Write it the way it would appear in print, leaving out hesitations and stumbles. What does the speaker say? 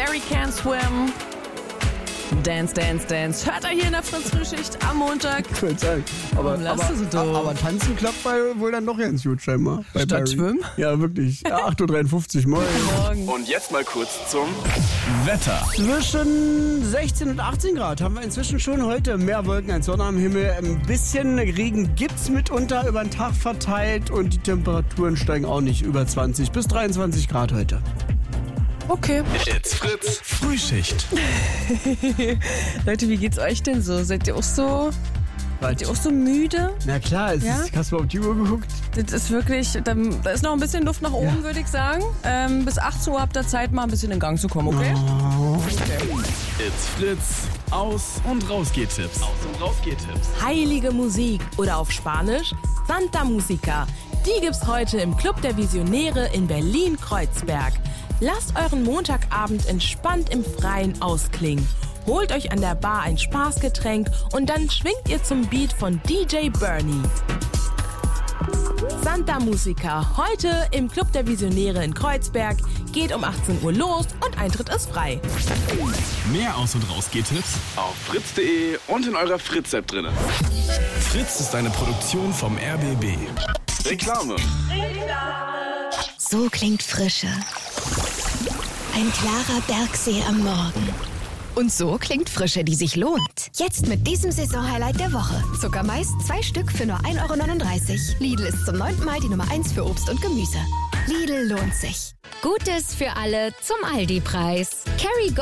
Barry Can't Swim. Dance, Dance, Dance. Hört er hier in der Fritz-Frühschicht am Montag. Ich wollte sagen, Warum lachst du so doof? aber tanzen klappt wohl dann doch ganz gut scheinbar. Bei Statt Barry. Schwimmen? Ja, wirklich. Ja, 8.53 Uhr, moin. Morgen. Und jetzt mal kurz zum Wetter. Zwischen 16 und 18 Grad haben wir inzwischen schon heute. Mehr Wolken als Sonne am Himmel. Ein bisschen Regen gibt's mitunter über den Tag verteilt. Und die Temperaturen steigen auch nicht über 20 bis 23 Grad heute. Okay. It's Fritz Frühschicht. Leute, wie geht's euch denn so? Seid ihr auch so müde? Na klar, hast du mal auf die Uhr geguckt? Das ist wirklich, da ist noch ein bisschen Luft nach oben, würde ich sagen. Bis 18 Uhr habt ihr Zeit, mal ein bisschen in Gang zu kommen, okay? It's Fritz Aus- und Rausgehtipps. Heilige Musik oder auf Spanisch Santa Musica. Die gibt's heute im Club der Visionäre in Berlin-Kreuzberg. Lasst euren Montagabend entspannt im Freien ausklingen. Holt euch an der Bar ein Spaßgetränk und dann schwingt ihr zum Beat von DJ Bernie. Santa Musica, heute im Club der Visionäre in Kreuzberg. Geht um 18 Uhr los und Eintritt ist frei. Mehr Aus- und Rausgehtipps auf fritz.de und in eurer Fritz-App drin. Fritz ist eine Produktion vom RBB. Reklame. So klingt Frische. Ein klarer Bergsee am Morgen. Und so klingt Frische, die sich lohnt. Jetzt mit diesem Saisonhighlight der Woche. Zuckermais 2 Stück für nur 1,39 €. Lidl ist zum 9. Mal die Nummer 1 für Obst und Gemüse. Lidl lohnt sich. Gutes für alle zum Aldi-Preis. Kerrygo